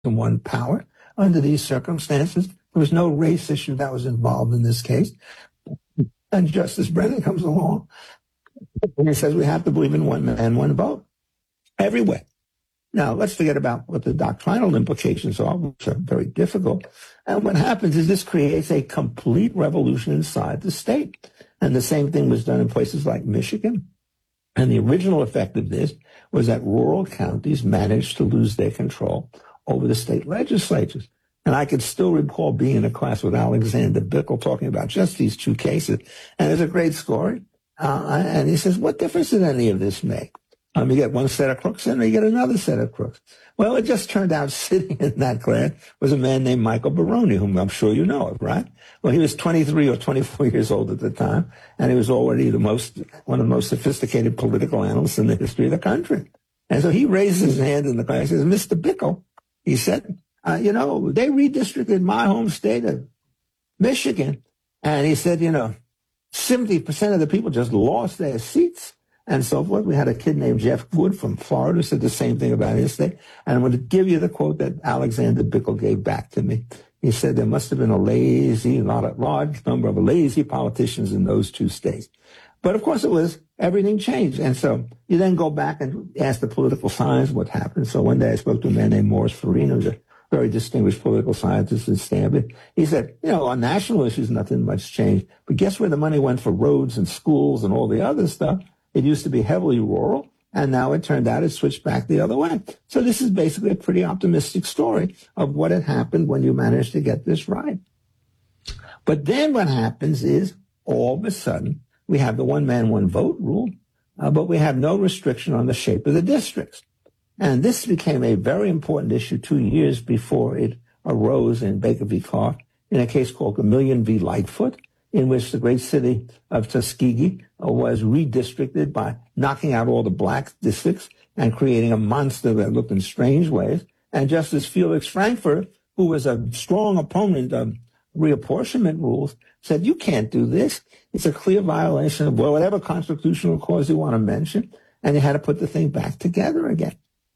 one power. Under these circumstances, there was no race issue that was involved in this case. And Justice Brennan comes along and he says we have to believe in one man, one vote everywhere. Now, let's forget about what the doctrinal implications are, which are very difficult. And what happens is this creates a complete revolution inside the state. And the same thing was done in places like Michigan. And the original effect of this was that rural counties managed to lose their control over the state legislatures. And I could still recall being in a class with Alexander Bickel talking about just these two cases. And there's a great story. And he says, what difference did any of this make? You get one set of crooks and you get another set of crooks. Well, it just turned out sitting in that class was a man named Michael Baroni, whom I'm sure you know of, right? Well, he was 23 or 24 years old at the time, and he was already one of the most sophisticated political analysts in the history of the country. And so he raised his hand in the class. He says, Mr. Bickel, he said, they redistricted my home state of Michigan. And he said, 70% of the people just lost their seats and so forth. We had a kid named Jeff Wood from Florida said the same thing about his state. And I'm going to give you the quote that Alexander Bickel gave back to me. He said there must have been a large number of lazy politicians in those two states. But of course everything changed. And so you then go back and ask the political science what happened. So one day I spoke to a man named Morris Farina, who's a very distinguished political scientist at Stanford. He said, on national issues, nothing much changed. But guess where the money went for roads and schools and all the other stuff? It used to be heavily rural, and now it turned out it switched back the other way. So this is basically a pretty optimistic story of what had happened when you managed to get this right. But then what happens is, all of a sudden, we have the one man, one vote rule, but we have no restriction on the shape of the districts. And this became a very important issue 2 years before it arose in Baker v. Clark in a case called Gamillion v. Lightfoot, in which the great city of Tuskegee was redistricted by knocking out all the black districts and creating a monster that looked in strange ways. And Justice Felix Frankfurter, who was a strong opponent of reapportionment rules, said, you can't do this. It's a clear violation of whatever constitutional clause you want to mention. And you had to put the thing back together again.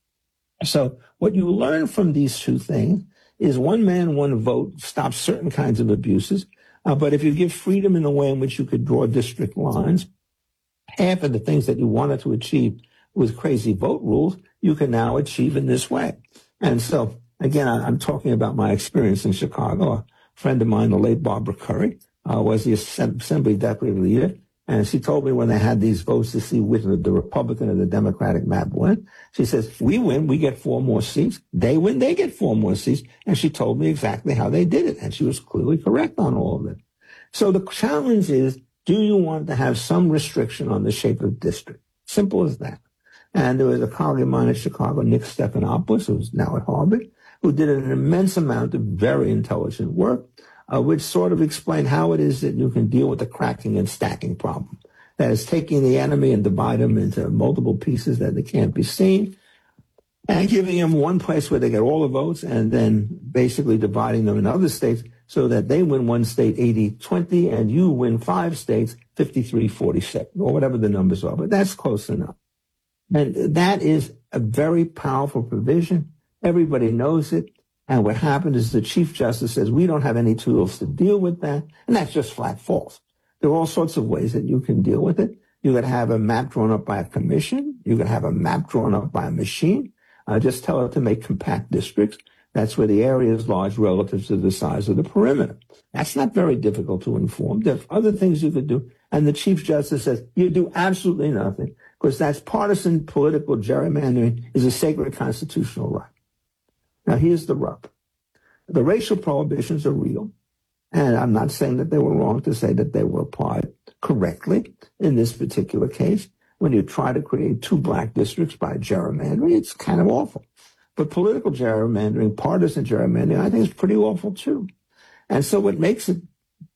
So what you learn from these two things is one man, one vote stops certain kinds of abuses. But if you give freedom in the way in which you could draw district lines, half of the things that you wanted to achieve with crazy vote rules, you can now achieve in this way. And so, again, I'm talking about my experience in Chicago. A friend of mine, the late Barbara Curry, was the Assembly Deputy Leader. And she told me when they had these votes to see which the Republican or the Democratic map win, she says, we win, we get 4 more seats. They win, they get 4 more seats. And she told me exactly how they did it. And she was clearly correct on all of it. So the challenge is, do you want to have some restriction on the shape of district? Simple as that. And there was a colleague of mine in Chicago, Nick Stephanopoulos, who's now at Harvard, who did an immense amount of very intelligent work, which sort of explained how it is that you can deal with the cracking and stacking problem. That is, taking the enemy and divide them into multiple pieces that they can't be seen, and giving them one place where they get all the votes, and then basically dividing them in other states so that they win one state 80-20, and you win 5 states 53-47, or whatever the numbers are. But that's close enough. And that is a very powerful provision. Everybody knows it. And what happened is the Chief Justice says, we don't have any tools to deal with that. And that's just flat false. There are all sorts of ways that you can deal with it. You could have a map drawn up by a commission. You could have a map drawn up by a machine. Just tell it to make compact districts. That's where the area is large relative to the size of the perimeter. That's not very difficult to inform. There are other things you could do. And the Chief Justice says, you do absolutely nothing, because that's partisan political gerrymandering is a sacred constitutional right. Now, here's the rub. The racial prohibitions are real, and I'm not saying that they were wrong to say that they were applied correctly in this particular case. When you try to create 2 black districts by gerrymandering, it's kind of awful. But political gerrymandering, partisan gerrymandering, I think is pretty awful too. And so what makes it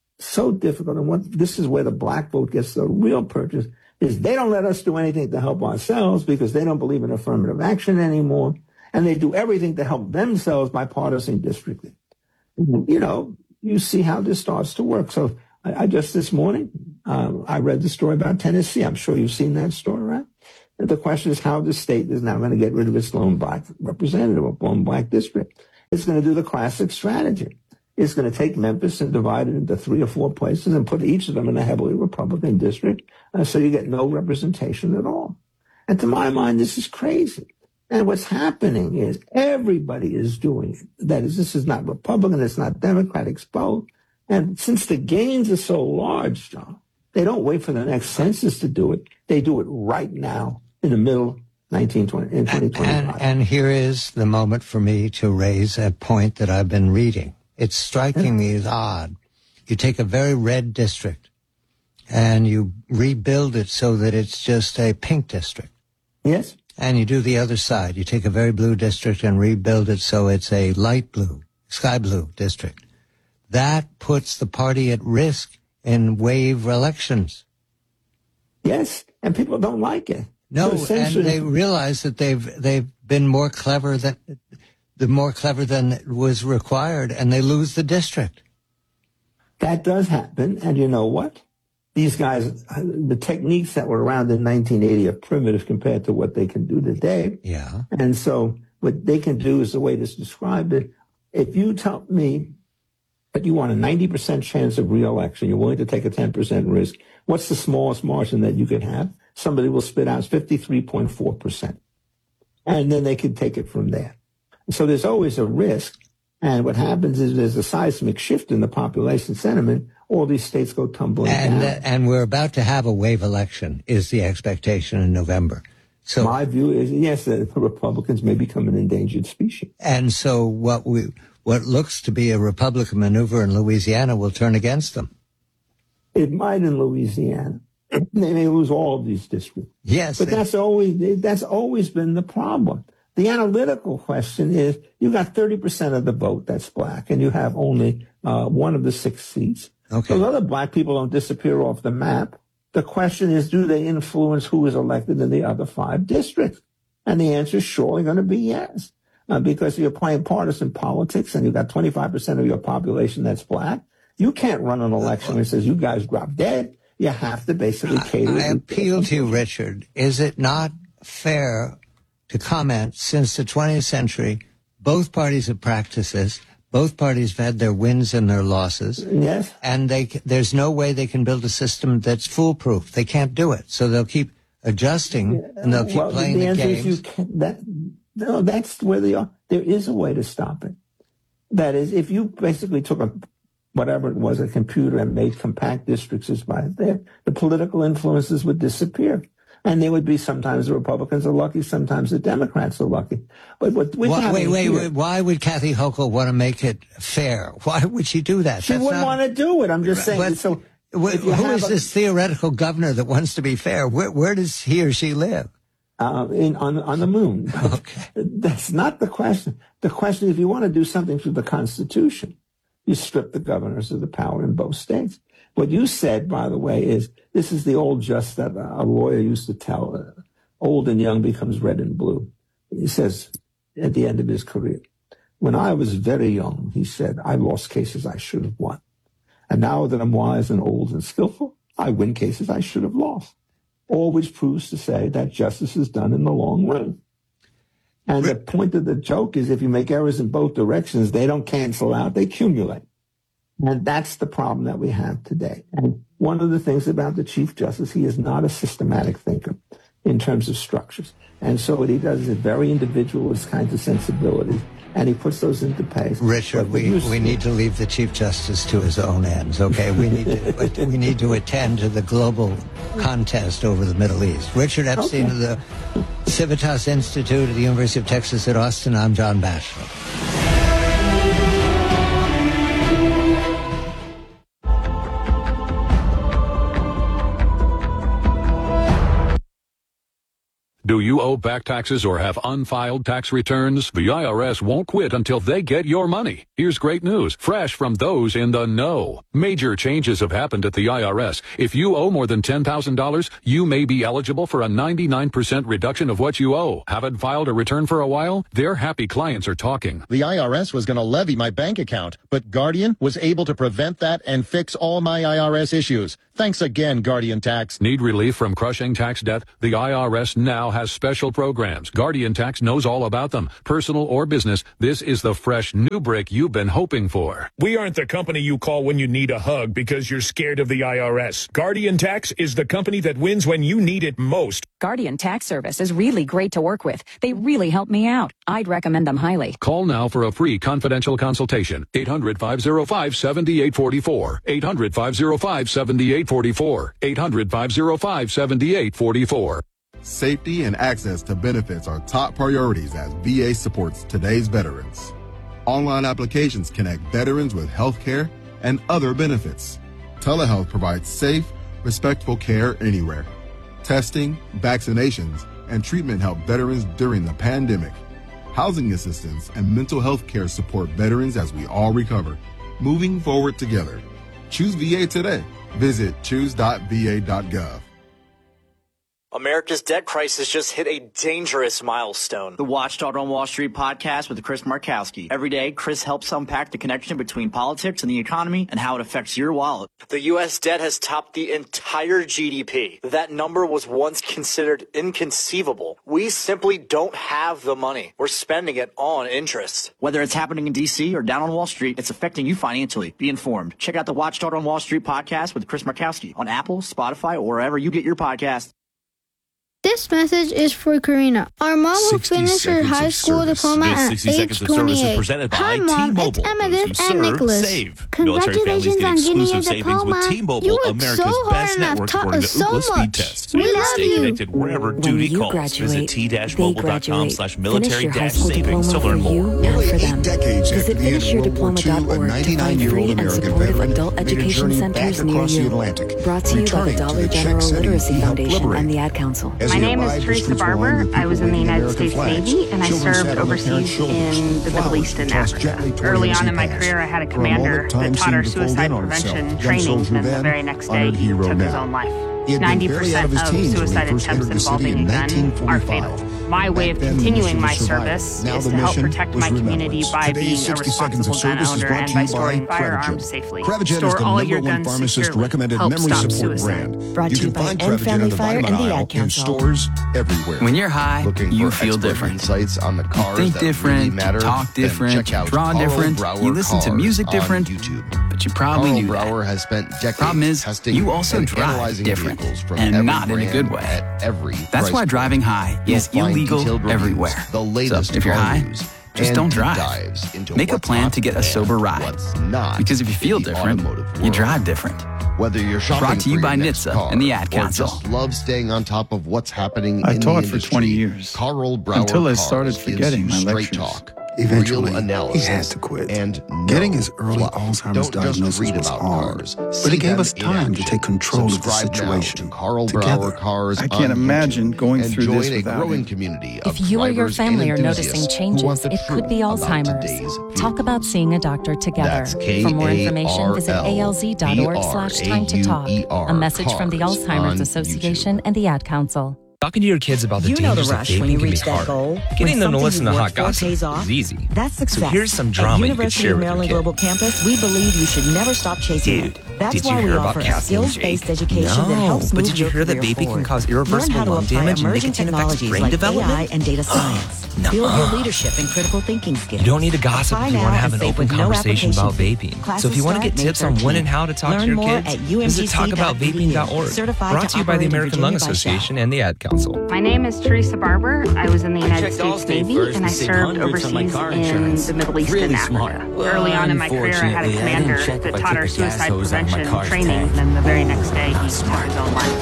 so difficult, and this is where the black vote gets the real purchase, is they don't let us do anything to help ourselves because they don't believe in affirmative action anymore. And they do everything to help themselves by partisan districting. You see how this starts to work. So I just this morning, I read the story about Tennessee. I'm sure you've seen that story, right? And the question is how the state is now going to get rid of its lone black representative, or lone black district. It's going to do the classic strategy. It's going to take Memphis and divide it into 3 or 4 places and put each of them in a heavily Republican district, so you get no representation at all. And to my mind, this is crazy. And what's happening is everybody is doing it. That is, this is not Republican, it's not Democrat, it's both. And since the gains are so large, John, they don't wait for the next census to do it. They do it right now in the middle of 2025. And here is the moment for me to raise a point that I've been reading. It's striking me as odd. You take a very red district and you rebuild it so that it's just a pink district. Yes. And you do the other side. You take a very blue district and rebuild it so it's a light blue, sky blue district. That puts the party at risk in wave elections. Yes, and people don't like it. No, so and they realize that they've been more clever than was required, and they lose the district. That does happen, and you know what? These guys, the techniques that were around in 1980 are primitive compared to what they can do today. Yeah. And so what they can do is the way to describe it. If you tell me that you want a 90% chance of re-election, you're willing to take a 10% risk, what's the smallest margin that you could have? Somebody will spit out 53.4%. And then they can take it from there. So there's always a risk. And what happens is there's a seismic shift in the population sentiment. All these states go tumbling down. And we're about to have a wave election, is the expectation in November. So my view is, yes, the Republicans may become an endangered species. And so what looks to be a Republican maneuver in Louisiana will turn against them. It might in Louisiana. They may lose all of these districts. Yes. But that's always been the problem. The analytical question is, you got 30% of the vote that's black, and you have only one of the 6 seats. Okay. Those other black people don't disappear off the map. The question is, do they influence who is elected in the other 5 districts? And the answer is surely going to be yes. Because if you're playing partisan politics and you've got 25% of your population that's black, you can't run an election that says you guys drop dead. You have to basically cater. I appeal to you, Richard. Is it not fair to comment, since the 20th century, both parties have practiced this, both parties have had their wins and their losses. Yes. And there's no way they can build a system that's foolproof. They can't do it. So they'll keep adjusting and they'll keep playing the games. That's where they are. There is a way to stop it. That is, if you basically took whatever it was, a computer, and made compact districts as by there, the political influences would disappear. And there would be, sometimes the Republicans are lucky, sometimes the Democrats are lucky. But wait, why would Kathy Hochul want to make it fair? Why would she do that? She wouldn't want to do it. I'm just saying. But, so who is this theoretical governor that wants to be fair? Where does he or she live? On the moon. Okay. That's not the question. The question is, if you want to do something through the Constitution, you strip the governors of the power in both states. What you said, by the way, is this is the old jest that a lawyer used to tell. Old and young becomes red and blue. He says at the end of his career, when I was very young, he said, I lost cases I should have won. And now that I'm wise and old and skillful, I win cases I should have lost. All which proves to say that justice is done in the long run. And the point of the joke is, if you make errors in both directions, they don't cancel out, they accumulate. And that's the problem that we have today. And one of the things about the Chief Justice, he is not a systematic thinker in terms of structures. And so what he does is very individualist kinds of sensibilities, and he puts those into place. Richard, we need to leave the Chief Justice to his own ends, okay? We need to attend to the global contest over the Middle East. Richard Epstein of the Civitas Institute at the University of Texas at Austin. I'm John Batchelor. Do you owe back taxes or have unfiled tax returns? The IRS won't quit until they get your money. Here's great news, fresh from those in the know. Major changes have happened at the IRS. If you owe more than $10,000, you may be eligible for a 99% reduction of what you owe. Haven't filed a return for a while? Their happy clients are talking. The IRS was going to levy my bank account, but Guardian was able to prevent that and fix all my IRS issues. Thanks again, Guardian Tax. Need relief from crushing tax debt? The IRS now has special programs. Guardian Tax knows all about them. Personal or business, this is the fresh new brick you've been hoping for. We aren't the company you call when you need a hug because you're scared of the IRS. Guardian Tax is the company that wins when you need it most. Guardian Tax Service is really great to work with. They really helped me out. I'd recommend them highly. Call now for a free confidential consultation. 800-505-7844. 800-505-7844. 800-505-7844. Safety and access to benefits are top priorities as VA supports today's veterans. Online applications connect veterans with health care and other benefits. Telehealth provides safe, respectful care anywhere. Testing, vaccinations, and treatment help veterans during the pandemic. Housing assistance and mental health care support veterans as we all recover. Moving forward together. Choose VA today. Visit choose.va.gov. America's debt crisis just hit a dangerous milestone. The Watchdog on Wall Street podcast with Chris Markowski. Every day, Chris helps unpack the connection between politics and the economy and how it affects your wallet. The U.S. debt has topped the entire GDP. That number was once considered inconceivable. We simply don't have the money. We're spending it on interest. Whether it's happening in D.C. or down on Wall Street, it's affecting you financially. Be informed. Check out the Watchdog on Wall Street podcast with Chris Markowski on Apple, Spotify, or wherever you get your podcasts. This message is for Karina. Our mom will finish her high school diploma at age 28. Hi, Mom. It's Emmett's and Nicholas. Congratulations on getting your diploma. You worked so hard and have taught us so much. We love you. Wherever duty calls. Visit t-mobile.com/military-savings to learn more. And for them. Visit finishyourdiploma.org to find free and supportive adult education centers near you. Brought to you by the Dollar General Literacy Foundation and the Ad Council. My name is Teresa Barber. I was in the United States Navy, and I served overseas in the Middle East and Africa. Early on in my career, I had a commander that taught our suicide prevention training, and the very next day, he took his own life. 90% of suicide attempts involving a gun are fatal. My way of continuing my service is to help protect my community by being a responsible gun owner and by storing firearms safely. Store all your guns securely. Help stop suicide. Brought to you by End Family Fire and the Ad Council. Stores everywhere. When you're high, you feel different. You think different, talk different, draw different, you listen to music different, but you probably knew that. Problem is, you also drive different, and not in a good way. That's why driving high is illegal everywhere. So if you're high, just don't drive. Make a plan to get a sober ride. Because if you feel different, you drive different. Whether you're shopping Brought to you by NHTSA and the Ad Council. Just love staying on top of what's happening I in taught the for industry. 20 years. Carl Brower until I Cars started gives forgetting you my straight lectures. talk. Eventually, Real analysis, he had to quit. And getting his early fluff. Alzheimer's Don't just diagnosis read was about hard, cars. but See it gave them us in time to action. take control of the Subscribe now situation. to Carl Together, Brower Cars I can't on imagine YouTube. going and through join this a without growing him. community of If you or your drivers family are and noticing enthusiasts who changes, want the it could be truth about Alzheimer's. today's Talk about seeing a doctor together. That's For more information, visit alz.org/time to talk. A message from the Alzheimer's Association and the Ad Council. Talking to your kids about the dangers of vaping can be hard. Getting them to listen to hot gossip is easy. That's success. So here's some drama you can share with your Maryland kid. Global Campus, we believe you should never stop chasing it. That's did you why we hear about offer a Cassie and skills-based Jake? education that helps but move did you your hear that career vaping can forward. cause Learn irreversible how to lung apply damage and emerging nicotine affects technologies brain like development? AI and data science. No. Build your leadership and critical thinking skills. You don't need to gossip Apply if you now want to and have an save open with no conversation about application. vaping. Classes So if you want to start get May tips on when 13th. and how to talk Learn to your more kids, at visit talkaboutvaping.org. Certified Brought to you by the operate in American Lung Virginia by Association and the Ad Council. My name is Teresa Barber. I was in the United States Navy, and I served overseas in the Middle East and Africa. Early on in my career, I had a commander that taught our suicide prevention training, and then the very next day, he took his own life.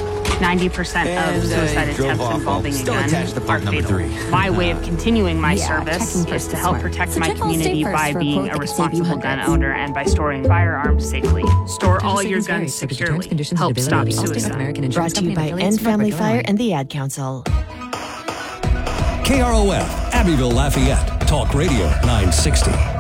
90% of suicide attempts involving a gun are fatal. My way of continuing my service is to help protect my community by being a responsible gun owner and by storing firearms safely. Store all your guns securely. Help stop suicide. Brought to you by End Family Fire and the Ad Council. KROF, Abbeville, Lafayette, Talk Radio 960.